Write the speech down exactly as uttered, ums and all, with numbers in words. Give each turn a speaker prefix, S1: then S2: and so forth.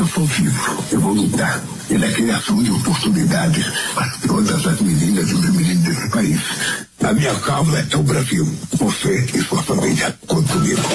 S1: eu sou vivo, eu vou lutar pela criação de oportunidades para todas as meninas e os meninos desse país. A minha causa é o Brasil. Você e sua família, conta comigo.